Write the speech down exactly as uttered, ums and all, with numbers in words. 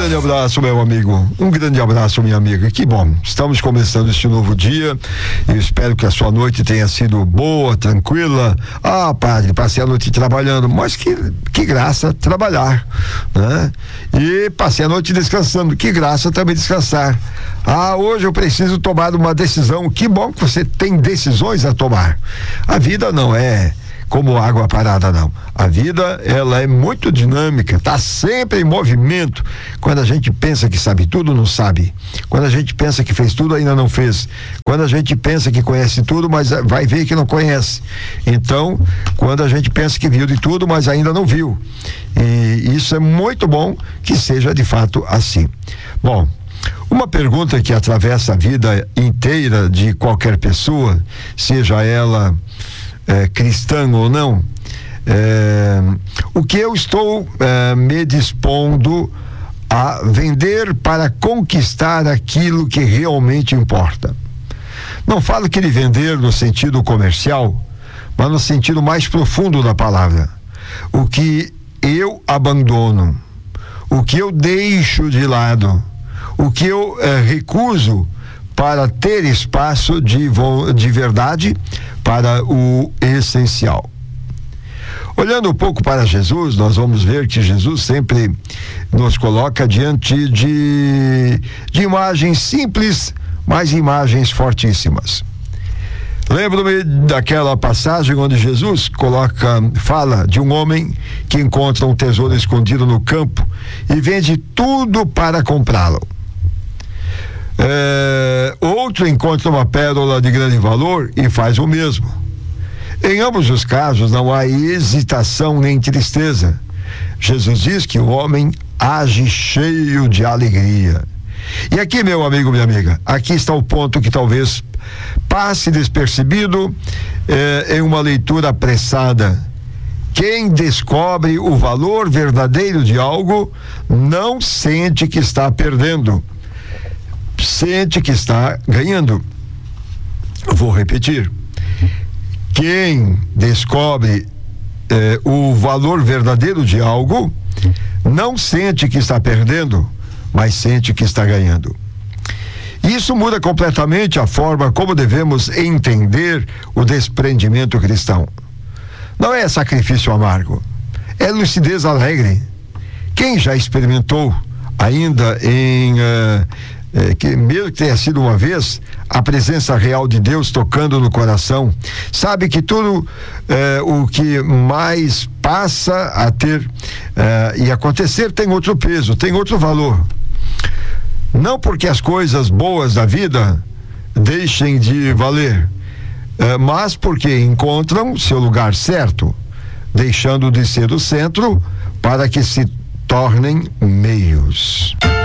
grande abraço, meu amigo. Um grande abraço, minha amiga. Que bom. Estamos começando este novo dia. Eu espero que a sua noite tenha sido boa, tranquila. Ah, padre, passei a noite trabalhando. Mas que, que graça trabalhar, né? E passei a noite descansando. Que graça também descansar. Ah, hoje eu preciso tomar uma decisão. Que bom que você tem decisões a tomar. A vida não é como água parada, não. A vida, ela é muito dinâmica, está sempre em movimento. Quando a gente pensa que sabe tudo, não sabe. Quando a gente pensa que fez tudo, ainda não fez. Quando a gente pensa que conhece tudo, mas vai ver que não conhece. Então, quando a gente pensa que viu de tudo, mas ainda não viu. E isso é muito bom que seja de fato assim. Bom, uma pergunta que atravessa a vida inteira de qualquer pessoa, seja ela É, cristã ou não, é, o que eu estou é, me dispondo a vender para conquistar aquilo que realmente importa. Não falo que de vender no sentido comercial, mas no sentido mais profundo da palavra. O que eu abandono, o que eu deixo de lado, o que eu é, recuso para ter espaço de, de verdade para o essencial. Olhando um pouco para Jesus, nós vamos ver que Jesus sempre nos coloca diante de, de imagens simples, mas imagens fortíssimas. Lembro-me daquela passagem onde Jesus coloca, fala de um homem que encontra um tesouro escondido no campo e vende tudo para comprá-lo. É, outro encontra uma pérola de grande valor e faz o mesmo. Em ambos os casos não há hesitação nem tristeza. Jesus diz que o homem age cheio de alegria. E aqui, meu amigo, minha amiga, aqui está o ponto que talvez passe despercebido é, em uma leitura apressada. Quem descobre o valor verdadeiro de algo não sente que está perdendo, sente que está ganhando. Vou repetir. Quem descobre eh, o valor verdadeiro de algo não sente que está perdendo, mas sente que está ganhando. Isso muda completamente a forma como devemos entender o desprendimento cristão. Não é sacrifício amargo, é lucidez alegre. Quem já experimentou ainda em uh, É, que mesmo que tenha sido uma vez, a presença real de Deus tocando no coração, sabe que tudo é, o que mais passa a ter é, e acontecer tem outro peso, tem outro valor. Não porque as coisas boas da vida deixem de valer, é, mas porque encontram seu lugar certo, deixando de ser o centro para que se tornem meios.